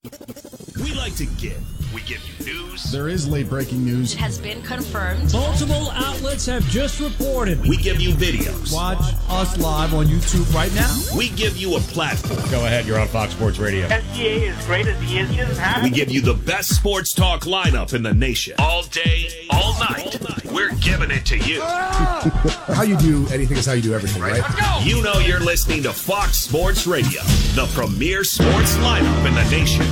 We like to give. We give you news. There is late breaking news. It has been confirmed. Multiple outlets have just reported. We give you videos. Watch us live on YouTube right now. We give you a platform. Go ahead, you're on Fox Sports Radio. SGA, as great as he is, he doesn't have We give you the best sports talk lineup in the nation. All day, all night. We're giving it to you. How you do anything is how you do everything, right? Let's go! You know you're listening to Fox Sports Radio, the premier sports lineup in the nation.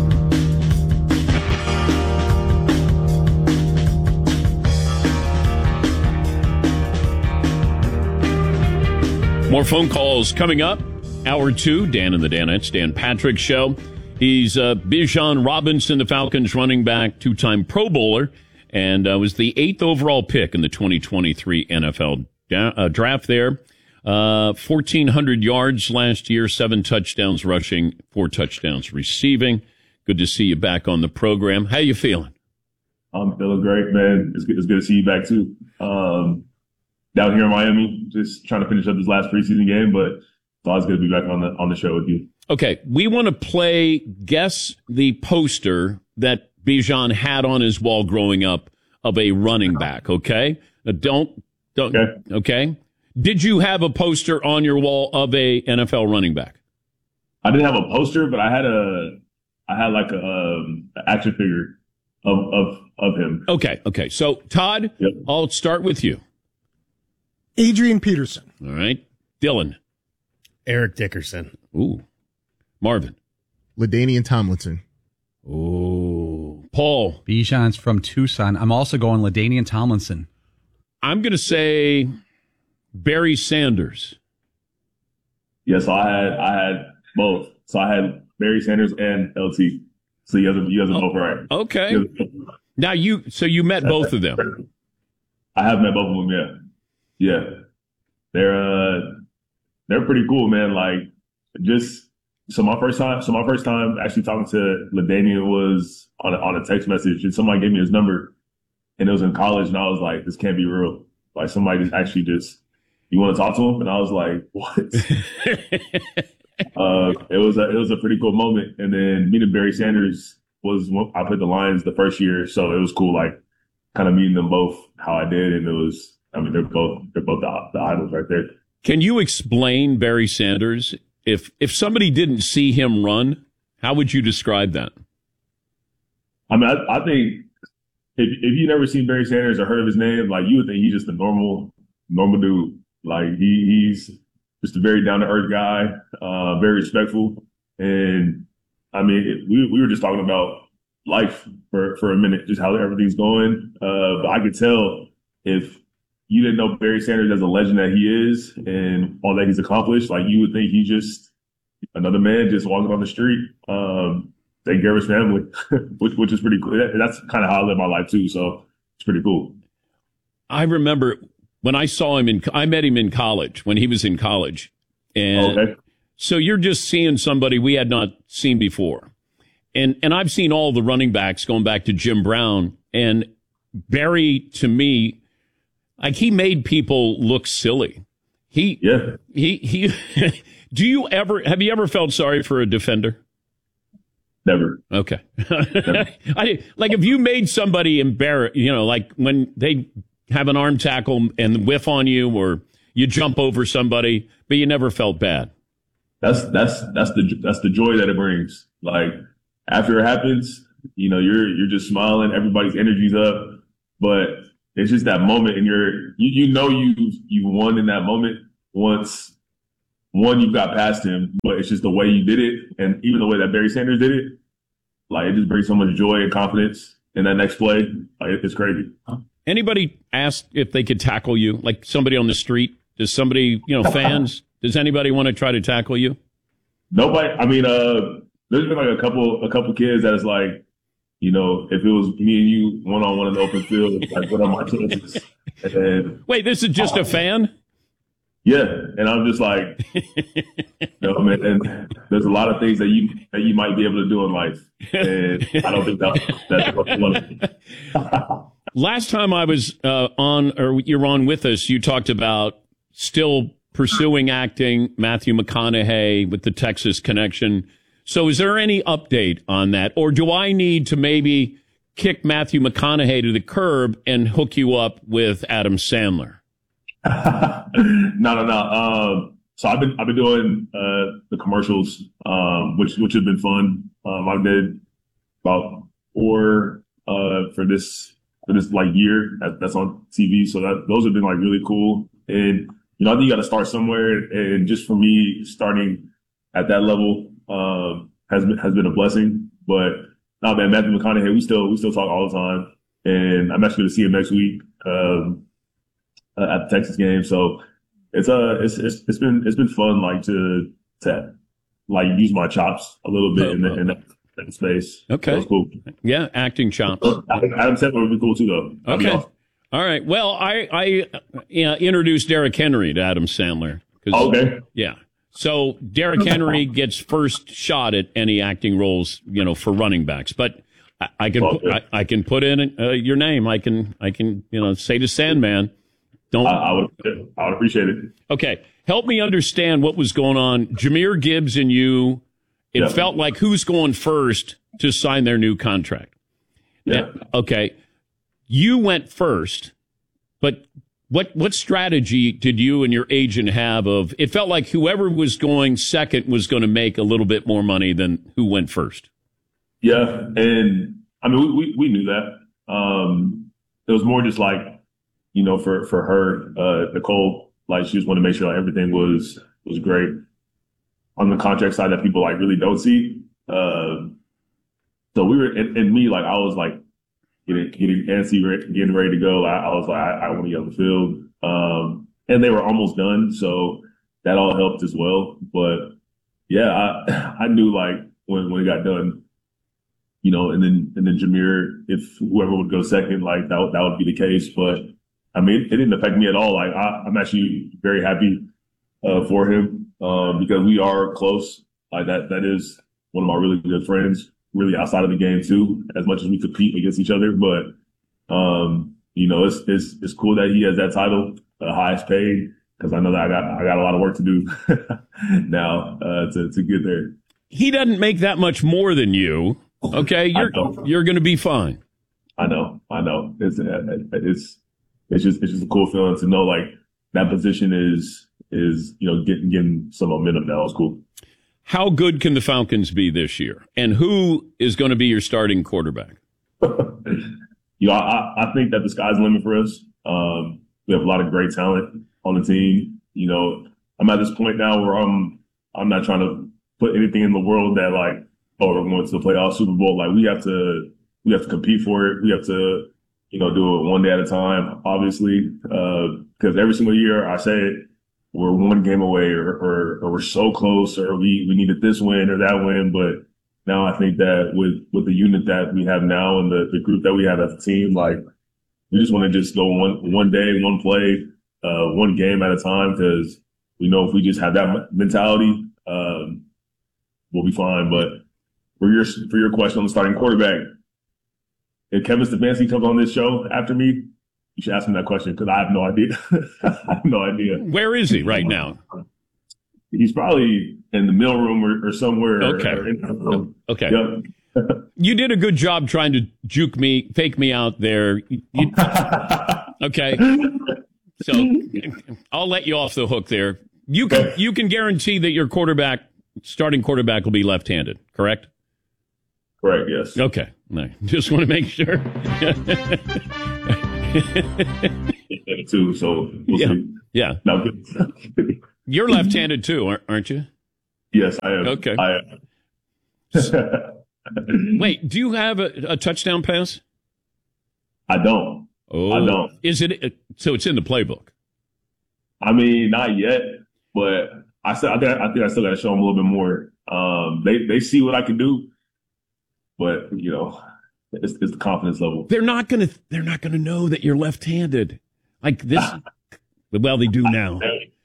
More phone calls coming up. Hour 2, Dan and the Danettes, Dan Patrick Show. He's Bijan Robinson, the Falcons running back, two-time Pro Bowler, and was the 8th overall pick in the 2023 NFL draft there. 1,400 yards last year, 7 touchdowns rushing, 4 touchdowns receiving. Good to see you back on the program. How you feeling? I'm feeling great, man. It's good to see you back, too. Down here in Miami, just trying to finish up this last preseason game, but it's always good to be back on the show with you. Okay, we want to play Guess the Poster that Bijan had on his wall growing up of a running back, okay? Don't, okay? Did you have a poster on your wall of a NFL running back? I didn't have a poster, but I had like a action figure of him. Okay. So, Todd, Yep. I'll start with you. Adrian Peterson. All right. Dylan. Eric Dickerson. Ooh. Marvin. LaDainian Tomlinson. Ooh. Paul. Bijan's from Tucson. I'm also going LaDainian Tomlinson. I'm going to say Barry Sanders. Yeah, so I had both. So I had Barry Sanders and LT. So you guys are both right. Okay. Now you met both of them. I have met both of them, yeah. Yeah. They're pretty cool, man. Like so my first time actually talking to LaDainian was on a text message, and somebody gave me his number, and it was in college, and I was like, this can't be real. Like somebody you want to talk to him? And I was like, what? It was a pretty cool moment. And then meeting Barry Sanders was when I played the Lions the first year, so it was cool, like kind of meeting them both how I did, and they're both the idols right there. Can you explain Barry Sanders? If somebody didn't see him run, how would you describe that? I mean, I think if you never seen Barry Sanders or heard of his name, like you would think he's just a normal dude. Like he's just a very down to earth guy, very respectful. And I mean, we were just talking about life for a minute, just how everything's going. But I could tell if you didn't know Barry Sanders as a legend that he is and all that he's accomplished, like you would think he's just another man just walking on the street, taking care of his family, which is pretty cool. That's kind of how I live my life too. So it's pretty cool. I remember when I saw him I met him in college when he was in college. And so you're just seeing somebody we had not seen before. And I've seen all the running backs going back to Jim Brown, and Barry, to me, like he made people look silly. He have you ever felt sorry for a defender? Never. Okay. Never. If you made somebody embarrassed, like when they have an arm tackle and whiff on you, or you jump over somebody, but you never felt bad. That's the joy that it brings. Like after it happens, you're just smiling, everybody's energy's up, but it's just that moment, and you won in that moment once you've got past him, but it's just the way you did it, and even the way that Barry Sanders did it, like it just brings so much joy and confidence in that next play. Like it's crazy. Anybody asked if they could tackle you, like somebody on the street? Does somebody, fans? Does anybody want to try to tackle you? Nobody. I mean, there's been like a couple kids that is like, if it was me and you one-on-one in the open field, like what are my chances? And wait, this is just a fan? Yeah, and I'm just like, man. And there's a lot of things that you might be able to do in life, and I don't think that's what you want to do. Last time I was you were on with us, you talked about still pursuing acting. Matthew McConaughey with the Texas connection. So is there any update on that? Or do I need to maybe kick Matthew McConaughey to the curb and hook you up with Adam Sandler? No. So I've been doing the commercials, which have been fun. I did about 4 for this like year that's on TV. So those have been like really cool. And I think you got to start somewhere. And just for me, starting at that level has been a blessing. But no, man, Matthew McConaughey, we still talk all the time. And I'm actually going to see him next week at the Texas game. So it's been fun, like to like use my chops a little bit in that space. Okay, that was cool. Yeah, acting chops. Adam Sandler would be cool too, though. Okay, all right. Well, I introduced Derrick Henry to Adam Sandler. Okay. Yeah. So Derrick Henry gets first shot at any acting roles, for running backs. But I can put in your name. I can say to Sandman. I would appreciate it. Okay. Help me understand what was going on. Jahmyr Gibbs and you, it felt like who's going first to sign their new contract. Yeah. Okay. You went first, but what strategy did you and your agent have it felt like whoever was going second was going to make a little bit more money than who went first. Yeah. And I mean, we knew that. It was more just like, for her, Nicole, like she just wanted to make sure like everything was great on the contract side that people like really don't see. So we were, and me, like I was like getting antsy, getting ready to go. I was like, I want to get on the field. And they were almost done. So that all helped as well. But yeah, I knew like when it got done, and then Jahmyr, if whoever would go second, like that would be the case. But I mean, it didn't affect me at all. Like I'm actually very happy for him because we are close. Like that is one of my really good friends, really outside of the game too. As much as we compete against each other, but it's cool that he has that title, highest paid, because I know that I got a lot of work to do now to get there. He doesn't make that much more than you. Okay, you're going to be fine. I know. It's just a cool feeling to know like that position is getting some momentum now. It's cool. How good can the Falcons be this year? And who is going to be your starting quarterback? I think that the sky's the limit for us. We have a lot of great talent on the team. I'm at this point now where I'm not trying to put anything in the world that like, we're going to the playoffs, Super Bowl. Like we have to compete for it. We have to do it one day at a time, obviously, because every single year I say it, we're one game away or we're so close or we needed this win or that win. But now I think that with the unit that we have now and the group that we have as a team, like we just want to just go one day, one play, one game at a time, because we know if we just have that mentality, we'll be fine. But for your question on the starting quarterback, if Kevin Stefanski comes on this show after me, you should ask him that question because I have no idea. I have no idea. Where is he right now? He's probably in the mailroom or somewhere. Okay. Okay. Yep. You did a good job trying to fake me out there. Okay. So I'll let you off the hook there. You can guarantee that your starting quarterback will be left-handed, correct? Correct, yes. Okay. No, just want to make sure. Too, so we'll see. Yeah. No. You're left-handed too, aren't you? Yes, I am. Okay. I am. Wait, do you have a touchdown pass? I don't. Oh, I don't. Is it so? It's in the playbook. I mean, not yet, but I think I still got to show them a little bit more. They see what I can do, but it's the confidence level. They're not gonna know that you're left-handed like this. Well, they do now.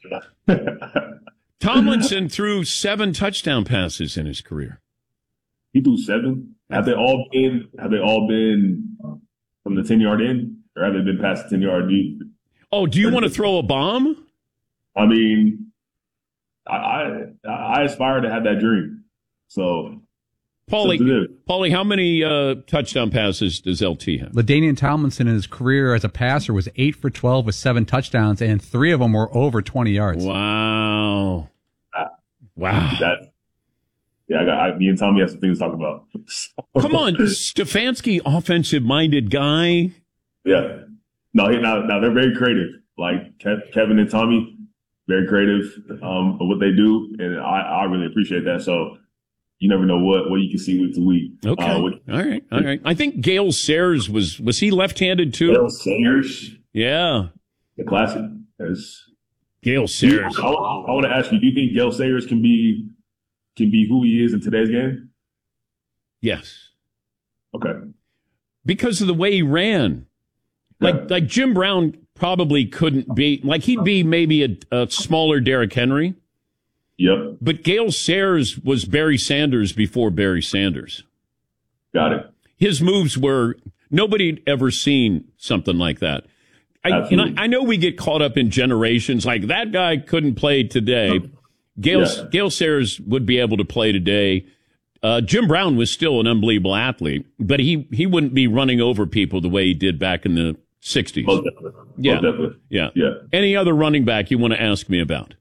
Tomlinson threw 7 touchdown passes in his career. He threw 7. Have they all been from the 10-yard end, or have they been past the 10-yard deep? Oh, do you want to throw a bomb? I mean, I aspire to have that dream. So, Paulie, how many touchdown passes does LT have? LaDainian Tomlinson in his career as a passer was 8 for 12 with 7 touchdowns, and 3 of them were over 20 yards. Wow. Wow. Me and Tommy have some things to talk about. Come on, Stefanski, offensive-minded guy. Yeah. No, they're very creative. Like Kevin and Tommy, very creative of what they do, and I really appreciate that. So you never know what you can see week to week. Okay. All right. I think Gale Sayers was he left-handed too? Gale Sayers. Yeah. The classic. Gale Sayers. I want to ask you, do you think Gale Sayers can be who he is in today's game? Yes. Okay. Because of the way he ran. Like Jim Brown probably couldn't be, like he'd be maybe a smaller Derrick Henry. Yep. But Gale Sayers was Barry Sanders before Barry Sanders. Got it. His moves were, nobody'd ever seen something like that. I know we get caught up in generations, like that guy couldn't play today. Gale Sayers would be able to play today. Jim Brown was still an unbelievable athlete, but he wouldn't be running over people the way he did back in the 60s. Most definitely. Yeah. Most definitely. Yeah. Any other running back you want to ask me about?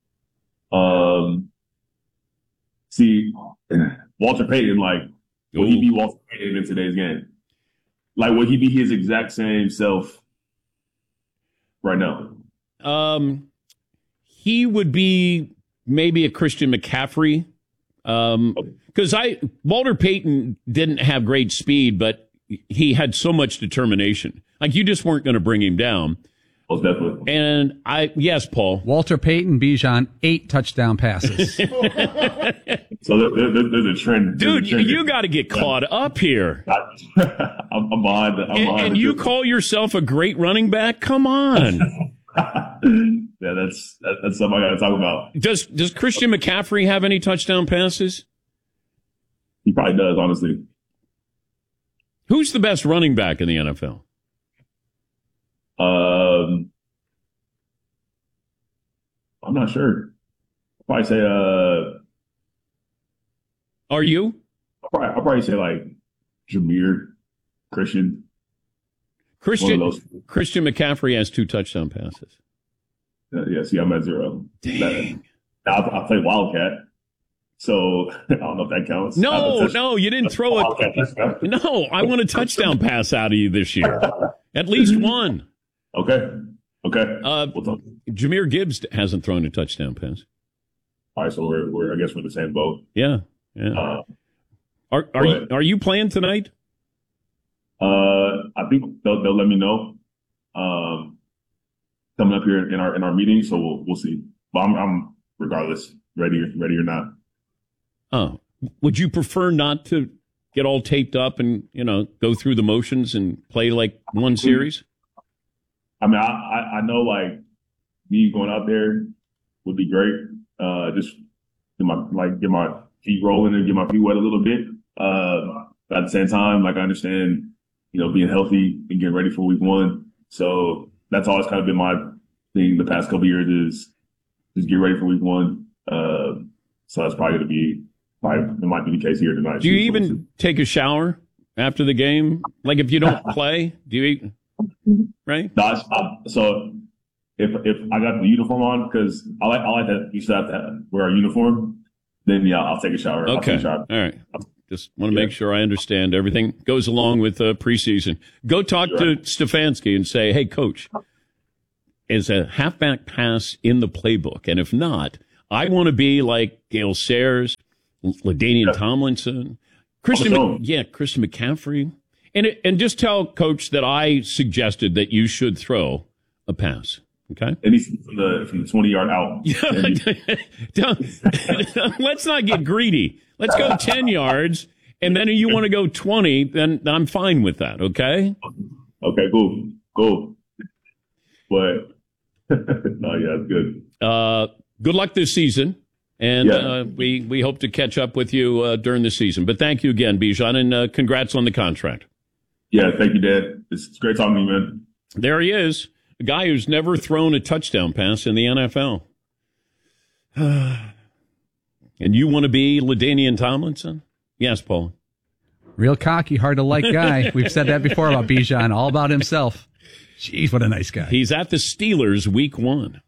See, Walter Payton, would he be Walter Payton in today's game? Like, would he be his exact same self right now? He would be maybe a Christian McCaffrey. Because Walter Payton didn't have great speed, but he had so much determination. Like, you just weren't going to bring him down. Most definitely. And yes, Paul. Walter Payton, Bijan, 8 touchdown passes. So there's a trend. Dude, you got to get caught up here. I'm behind. And you call yourself a great running back? Come on. Yeah, that's something I got to talk about. Does Christian McCaffrey have any touchdown passes? He probably does, honestly. Who's the best running back in the NFL? I'm not sure. I'll probably say, Are you? I'll probably say Jameer, Christian. Christian McCaffrey has 2 touchdown passes. Yeah, see, I'm at 0. Dang. I play Wildcat, so I don't know if that counts. No, you didn't throw it. No, I want a touchdown pass out of you this year. At least one. Okay. Jahmyr Gibbs hasn't thrown a touchdown pass. All right, so we're I guess we're in the same boat. Yeah. Are you playing tonight? I think they'll let me know coming up here in our meeting, so we'll see. But I'm regardless ready or not. Oh, would you prefer not to get all taped up and go through the motions and play like one series? I mean, I know me going out there would be great. Just get my feet rolling and get my feet wet a little bit. But at the same time, I understand, being healthy and getting ready for week 1. So that's always kind of been my thing the past couple of years is just get ready for week 1. So that's probably going to be, it might be the case here tonight. Do you even take a shower after the game? Like if you don't play, do you eat? Right? No, so if I got the uniform on, because I like that you still have to wear a uniform, then I'll take a shower. Okay. All right. Just want to make sure I understand everything goes along with preseason. Go talk to Stefanski and say, hey, coach, is a halfback pass in the playbook? And if not, I want to be like Gale Sayers, LaDainian Tomlinson, Christian McCaffrey. And just tell Coach that I suggested that you should throw a pass. Okay. And he's from the 20-yard out. Let's not get greedy. Let's go 10 yards, and then if you want to go 20, then I'm fine with that. Okay. Okay. Cool. But no, yeah, it's good. Good luck this season. And we hope to catch up with you during the season. But thank you again, Bijan, and congrats on the contract. Yeah, thank you, Dad. It's great talking to you, man. There he is, a guy who's never thrown a touchdown pass in the NFL. And you want to be LaDainian Tomlinson? Yes, Paul. Real cocky, hard to like guy. We've said that before about Bijan, all about himself. Jeez, what a nice guy. He's at the Steelers week 1.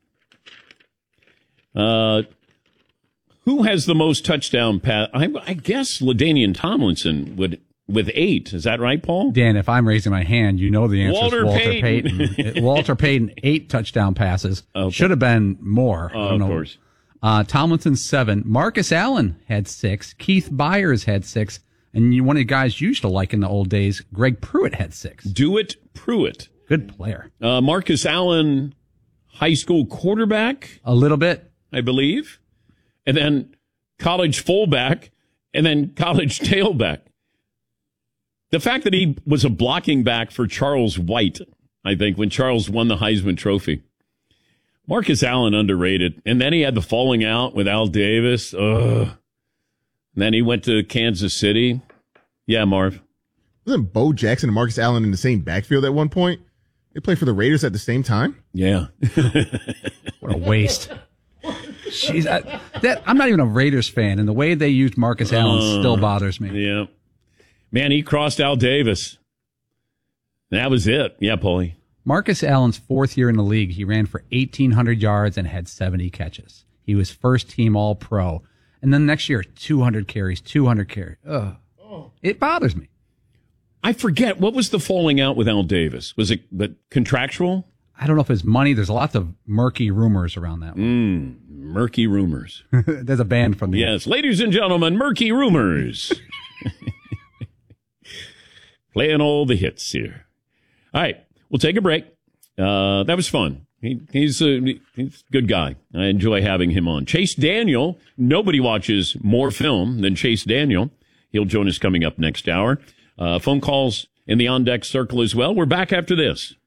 Who has the most touchdown pass? I guess LaDainian Tomlinson would, with 8. Is that right, Paul? Dan, if I'm raising my hand, you know the answer Walter is Walter Payton. Payton. Walter Payton, 8 touchdown passes. Okay. Should have been more. Of course. Tomlinson, 7. Marcus Allen had 6. Keith Byers had 6. And one of the guys you used to like in the old days, Greg Pruitt, had 6. Dewitt Pruitt. Good player. Marcus Allen, high school quarterback, A little bit. I believe. And then college fullback, and then college tailback. The fact that he was a blocking back for Charles White, I think, when Charles won the Heisman Trophy. Marcus Allen underrated. And then he had the falling out with Al Davis. Ugh. And then he went to Kansas City. Yeah, Marv. Wasn't Bo Jackson and Marcus Allen in the same backfield at one point? They played for the Raiders at the same time? Yeah. What a waste. Jeez, I'm not even a Raiders fan, and the way they used Marcus Allen still bothers me. Yeah. Man, he crossed Al Davis. That was it. Yeah, Paulie. Marcus Allen's 4th year in the league, he ran for 1,800 yards and had 70 catches. He was first team All-Pro. And then next year, 200 carries. Ugh. It bothers me. I forget. What was the falling out with Al Davis? Was it contractual? I don't know if it's money. There's lots of murky rumors around that one. Murky rumors. There's a band from the... Yes, ladies and gentlemen, Murky Rumors. Playing all the hits here. All right, we'll take a break. That was fun. He's a good guy. I enjoy having him on. Chase Daniel. Nobody watches more film than Chase Daniel. He'll join us coming up next hour. Phone calls in the on-deck circle as well. We're back after this.